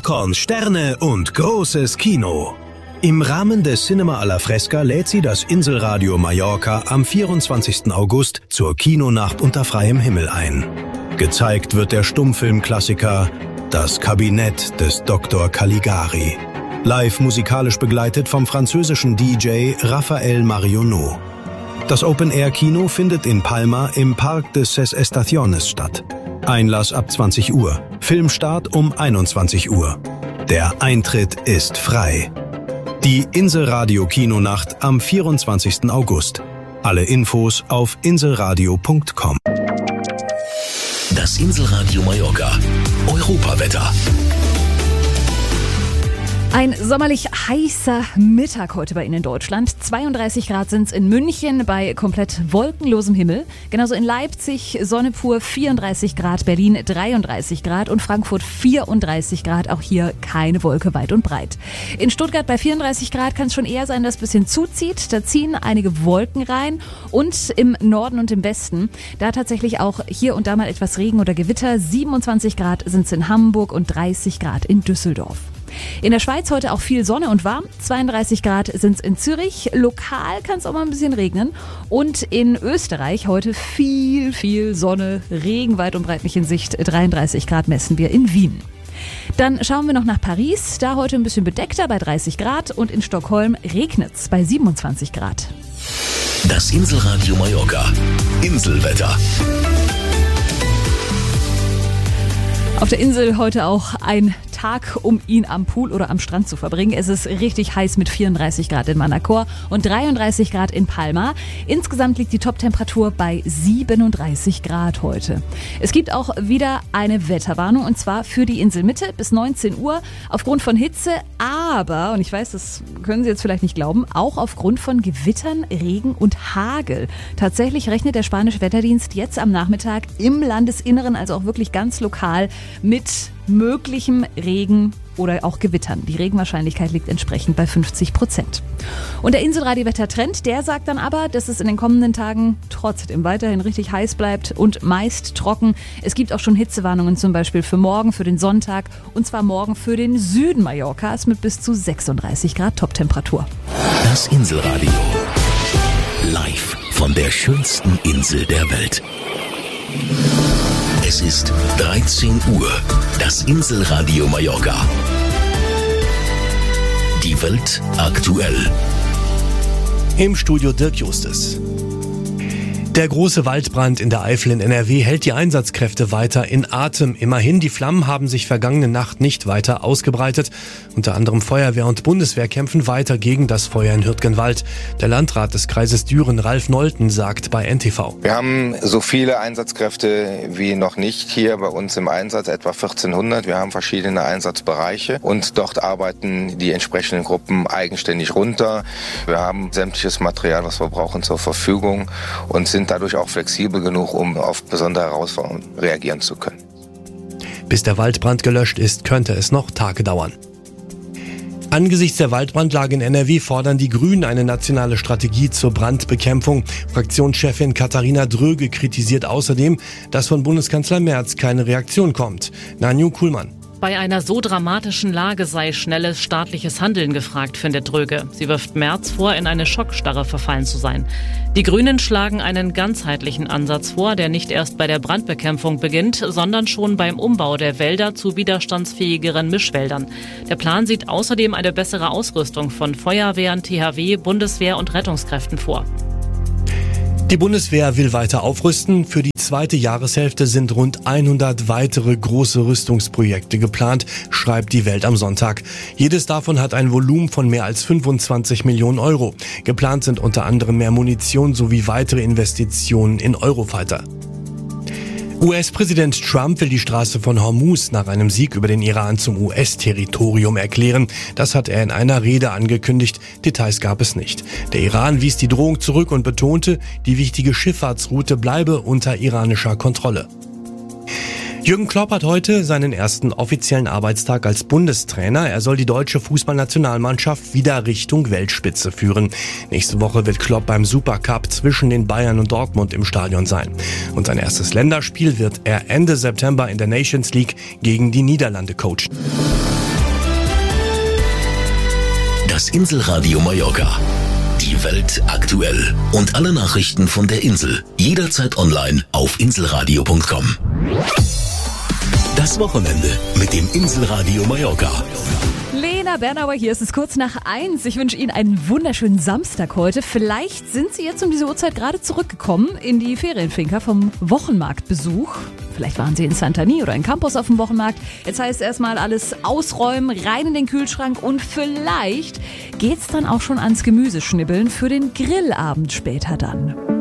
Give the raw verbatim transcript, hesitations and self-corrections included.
Popcorn, Sterne und großes Kino. Im Rahmen des Cinema alla Fresca lädt sie das Inselradio Mallorca am vierundzwanzigsten August zur Kinonacht unter freiem Himmel ein. Gezeigt wird der Stummfilmklassiker Das Kabinett des Doktor Caligari. Live musikalisch begleitet vom französischen D J Raphael Marionneau. Das Open-Air-Kino findet in Palma im Park de Ses Estaciones statt. Einlass ab zwanzig Uhr, Filmstart um einundzwanzig Uhr. Der Eintritt ist frei. Die Inselradio-Kinonacht am vierundzwanzigsten August. Alle Infos auf inselradio punkt com. Das Inselradio Mallorca. Europawetter. Ein sommerlich heißer Mittag heute bei Ihnen in Deutschland. zweiunddreißig Grad sind es in München bei komplett wolkenlosem Himmel. Genauso in Leipzig, Sonne pur, vierunddreißig Grad, Berlin dreiunddreißig Grad und Frankfurt vierunddreißig Grad. Auch hier keine Wolke weit und breit. In Stuttgart bei vierunddreißig Grad kann es schon eher sein, dass es ein bisschen zuzieht. Da ziehen einige Wolken rein. Und im Norden und im Westen, da tatsächlich auch hier und da mal etwas Regen oder Gewitter. siebenundzwanzig Grad sind es in Hamburg und dreißig Grad in Düsseldorf. In der Schweiz heute auch viel Sonne und warm. zweiunddreißig Grad sind es in Zürich. Lokal kann es auch mal ein bisschen regnen. Und in Österreich heute viel, viel Sonne. Regen weit und breit nicht in Sicht. dreiunddreißig Grad messen wir in Wien. Dann schauen wir noch nach Paris. Da heute ein bisschen bedeckter bei dreißig Grad. Und in Stockholm regnet es bei siebenundzwanzig Grad. Das Inselradio Mallorca. Inselwetter. Auf der Insel heute auch ein Tag, um ihn am Pool oder am Strand zu verbringen. Es ist richtig heiß mit vierunddreißig Grad in Manacor und dreiunddreißig Grad in Palma. Insgesamt liegt die Toptemperatur bei siebenunddreißig Grad heute. Es gibt auch wieder eine Wetterwarnung und zwar für die Inselmitte bis neunzehn Uhr aufgrund von Hitze, aber, und ich weiß, das können Sie jetzt vielleicht nicht glauben, auch aufgrund von Gewittern, Regen und Hagel. Tatsächlich rechnet der spanische Wetterdienst jetzt am Nachmittag im Landesinneren, also auch wirklich ganz lokal, mit möglichem Regen oder auch Gewittern. Die Regenwahrscheinlichkeit liegt entsprechend bei fünfzig Prozent. Und der Inselradio-Wettertrend, der sagt dann aber, dass es in den kommenden Tagen trotzdem weiterhin richtig heiß bleibt und meist trocken. Es gibt auch schon Hitzewarnungen zum Beispiel für morgen, für den Sonntag und zwar morgen für den Süden Mallorcas mit bis zu sechsunddreißig Grad Toptemperatur. Das Inselradio. Live von der schönsten Insel der Welt. Es ist dreizehn Uhr. Das Inselradio Mallorca. Die Welt aktuell. Im Studio Dirk Justus. Der große Waldbrand in der Eifel in N R W hält die Einsatzkräfte weiter in Atem. Immerhin, die Flammen haben sich vergangene Nacht nicht weiter ausgebreitet. Unter anderem Feuerwehr und Bundeswehr kämpfen weiter gegen das Feuer in Hürtgenwald. Der Landrat des Kreises Düren, Ralf Nolten, sagt bei N T V. Wir haben so viele Einsatzkräfte wie noch nicht hier bei uns im Einsatz, etwa vierzehnhundert. Wir haben verschiedene Einsatzbereiche und dort arbeiten die entsprechenden Gruppen eigenständig runter. Wir haben sämtliches Material, was wir brauchen, zur Verfügung und sind dadurch auch flexibel genug, um auf besondere Herausforderungen reagieren zu können. Bis der Waldbrand gelöscht ist, könnte es noch Tage dauern. Angesichts der Waldbrandlage in N R W fordern die Grünen eine nationale Strategie zur Brandbekämpfung. Fraktionschefin Katharina Dröge kritisiert außerdem, dass von Bundeskanzler Merz keine Reaktion kommt. Nanju Kuhlmann. Bei einer so dramatischen Lage sei schnelles staatliches Handeln gefragt, findet Dröge. Sie wirft Merz vor, in eine Schockstarre verfallen zu sein. Die Grünen schlagen einen ganzheitlichen Ansatz vor, der nicht erst bei der Brandbekämpfung beginnt, sondern schon beim Umbau der Wälder zu widerstandsfähigeren Mischwäldern. Der Plan sieht außerdem eine bessere Ausrüstung von Feuerwehren, T H W, Bundeswehr und Rettungskräften vor. Die Bundeswehr will weiter aufrüsten. Für die zweite Jahreshälfte sind rund hundert weitere große Rüstungsprojekte geplant, schreibt die Welt am Sonntag. Jedes davon hat ein Volumen von mehr als fünfundzwanzig Millionen Euro. Geplant sind unter anderem mehr Munition sowie weitere Investitionen in Eurofighter. U S-Präsident Trump will die Straße von Hormuz nach einem Sieg über den Iran zum U S-Territorium erklären. Das hat er in einer Rede angekündigt. Details gab es nicht. Der Iran wies die Drohung zurück und betonte, die wichtige Schifffahrtsroute bleibe unter iranischer Kontrolle. Jürgen Klopp hat heute seinen ersten offiziellen Arbeitstag als Bundestrainer. Er soll die deutsche Fußballnationalmannschaft wieder Richtung Weltspitze führen. Nächste Woche wird Klopp beim Supercup zwischen den Bayern und Dortmund im Stadion sein. Und sein erstes Länderspiel wird er Ende September in der Nations League gegen die Niederlande coachen. Das Inselradio Mallorca. Die Welt aktuell. Und alle Nachrichten von der Insel. Jederzeit online auf inselradio punkt com. Das Wochenende mit dem Inselradio Mallorca. Lena Bernauer hier, es ist kurz nach eins. Ich wünsche Ihnen einen wunderschönen Samstag heute. Vielleicht sind Sie jetzt um diese Uhrzeit gerade zurückgekommen in die Ferienfinca vom Wochenmarktbesuch. Vielleicht waren Sie in Santani oder in Campos auf dem Wochenmarkt. Jetzt heißt erstmal alles ausräumen, rein in den Kühlschrank und vielleicht geht's dann auch schon ans Gemüseschnibbeln für den Grillabend später dann.